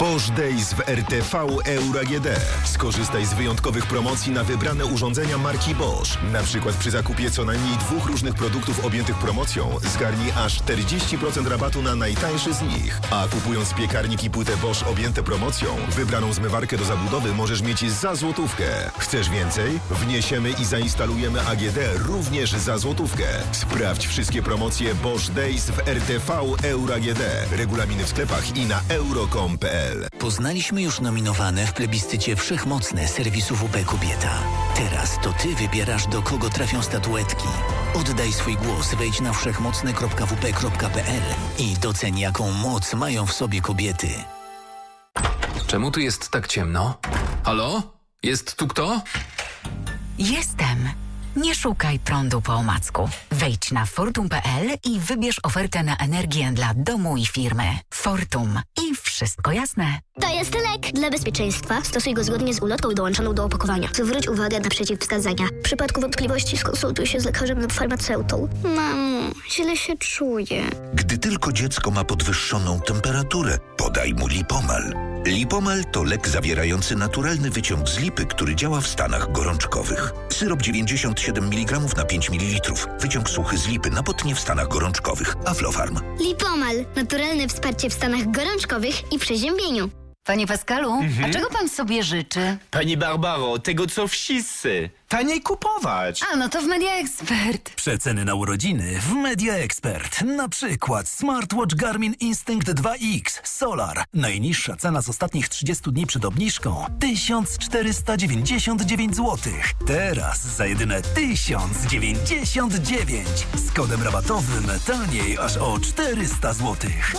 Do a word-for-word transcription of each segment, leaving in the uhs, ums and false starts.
Bosch Days w R T V Euro A G D. Skorzystaj z wyjątkowych promocji na wybrane urządzenia marki Bosch. Na przykład przy zakupie co najmniej dwóch różnych produktów objętych promocją zgarnij aż czterdzieści procent rabatu na najtańszy z nich. A kupując piekarnik i płytę Bosch objęte promocją, wybraną zmywarkę do zabudowy możesz mieć za złotówkę. Chcesz więcej? Wniesiemy i zainstalujemy A G D również za złotówkę. Sprawdź wszystkie promocje Bosch Days w R T V Euro A G D. Regulaminy w sklepach i na euro kropka com kropka p l. Poznaliśmy już nominowane w plebiscycie Wszechmocne serwisu W P Kobieta. Teraz to ty wybierasz, do kogo trafią statuetki. Oddaj swój głos, wejdź na wszechmocne kropka w p kropka p l i doceń, jaką moc mają w sobie kobiety. Czemu tu jest tak ciemno? Halo? Jest tu kto? Jestem. Nie szukaj prądu po omacku. Wejdź na fortum kropka p l i wybierz ofertę na energię dla domu i firmy. Fortum. I wszystko jasne. To jest lek. Dla bezpieczeństwa stosuj go zgodnie z ulotką dołączoną do opakowania. Zwróć uwagę na przeciwwskazania. W przypadku wątpliwości skonsultuj się z lekarzem lub farmaceutą. Mamo, źle się czuję. Gdy tylko dziecko ma podwyższoną temperaturę, podaj mu Lipomal. Lipomal to lek zawierający naturalny wyciąg z lipy, który działa w stanach gorączkowych. Syrop dziewięćdziesiąt siedem miligramów na pięć mililitrów. Wyciąg suchy z lipy, napotnie w stanach gorączkowych. Aflofarm. Lipomal. Naturalne wsparcie w stanach gorączkowych i przeziębieniu. Panie Pascalu, Mhm. a czego pan sobie życzy? Pani Barbaro, tego co wszyscy. Taniej kupować. A, no to w Media Expert. Przeceny na urodziny w Media Expert. Na przykład smartwatch Garmin Instinct dwa X Solar. Najniższa cena z ostatnich trzydziestu dni przed obniżką tysiąc czterysta dziewięćdziesiąt dziewięć złotych. Teraz za jedyne tysiąc dziewięćdziesiąt dziewięć. Z kodem rabatowym taniej aż o czterysta złotych.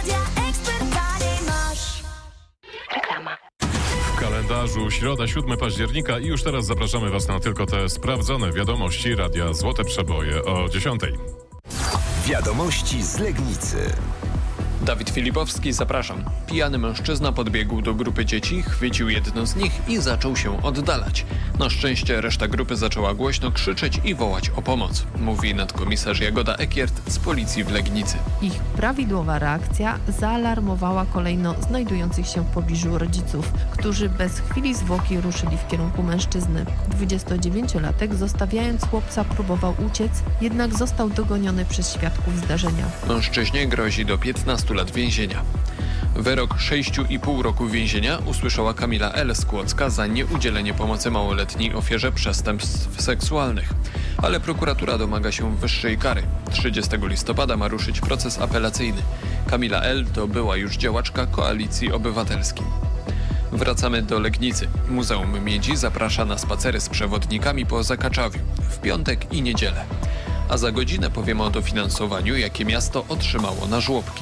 Reklama. W kalendarzu środa, siódmego października i już teraz zapraszamy Was na tylko te sprawdzone wiadomości Radia Złote Przeboje o dziesiątej. Wiadomości z Legnicy. Dawid Filipowski, zapraszam. Pijany mężczyzna podbiegł do grupy dzieci, chwycił jedno z nich i zaczął się oddalać. Na szczęście reszta grupy zaczęła głośno krzyczeć i wołać o pomoc, mówi nadkomisarz Jagoda Ekiert z policji w Legnicy. Ich prawidłowa reakcja zaalarmowała kolejno znajdujących się w pobliżu rodziców, którzy bez chwili zwłoki ruszyli w kierunku mężczyzny. dwudziestodziewięciolatek, zostawiając chłopca, próbował uciec, jednak został dogoniony przez świadków zdarzenia. Mężczyźnie grozi do piętnastu lat więzienia. Wyrok sześć i pół roku więzienia usłyszała Kamila L. z Kłodzka za nieudzielenie pomocy małoletniej ofierze przestępstw seksualnych. Ale prokuratura domaga się wyższej kary. trzydziestego listopada ma ruszyć proces apelacyjny. Kamila L. to była już działaczka Koalicji Obywatelskiej. Wracamy do Legnicy. Muzeum Miedzi zaprasza na spacery z przewodnikami po Zakaczawiu w piątek i niedzielę. A za godzinę powiemy o dofinansowaniu, jakie miasto otrzymało na żłobki.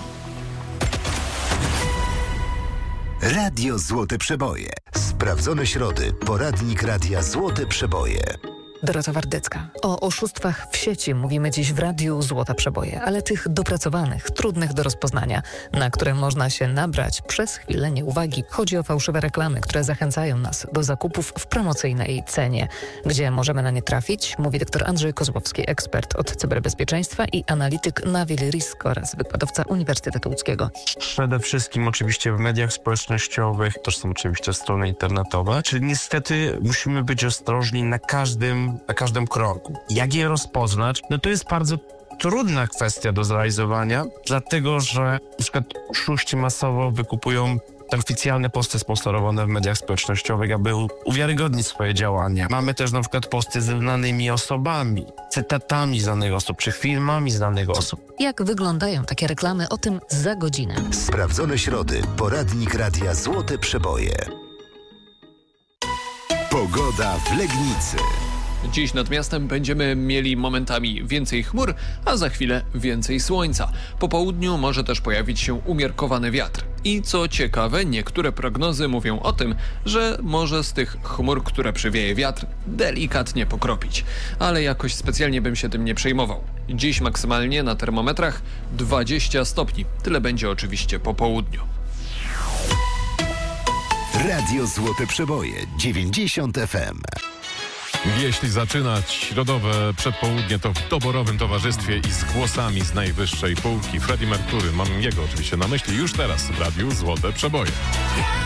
Radio Złote Przeboje. Sprawdzone środy. Poradnik Radia Złote Przeboje. Dorota Wardecka. O oszustwach w sieci mówimy dziś w Radiu Złote Przeboje, ale tych dopracowanych, trudnych do rozpoznania, na które można się nabrać przez chwilę nieuwagi. Chodzi o fałszywe reklamy, które zachęcają nas do zakupów w promocyjnej cenie. Gdzie możemy na nie trafić? Mówi dr Andrzej Kozłowski, ekspert od cyberbezpieczeństwa i analityk na Wiel Risk oraz wykładowca Uniwersytetu Łódzkiego. Przede wszystkim oczywiście w mediach społecznościowych, to są oczywiście strony internetowe, czyli niestety musimy być ostrożni na każdym na każdym kroku. Jak je rozpoznać? No to jest bardzo trudna kwestia do zrealizowania, dlatego że na przykład oszuści masowo wykupują te oficjalne posty sponsorowane w mediach społecznościowych, aby uwiarygodnić swoje działania. Mamy też na przykład posty ze znanymi osobami, cytatami znanych osób, czy filmami znanych osób. Jak wyglądają takie reklamy? O tym za godzinę. Sprawdzone środy. Poradnik Radia Złote Przeboje. Pogoda w Legnicy. Dziś nad miastem będziemy mieli momentami więcej chmur, a za chwilę więcej słońca. Po południu może też pojawić się umiarkowany wiatr. I co ciekawe, niektóre prognozy mówią o tym, że może z tych chmur, które przywieje wiatr, delikatnie pokropić. Ale jakoś specjalnie bym się tym nie przejmował. Dziś maksymalnie na termometrach dwadzieścia stopni. Tyle będzie oczywiście po południu. Radio Złote Przeboje dziewięćdziesiąt F M. Jeśli zaczynać środowe przedpołudnie, to w doborowym towarzystwie i z głosami z najwyższej półki. Freddie Mercury, mam jego oczywiście na myśli już teraz w Radiu Złote Przeboje.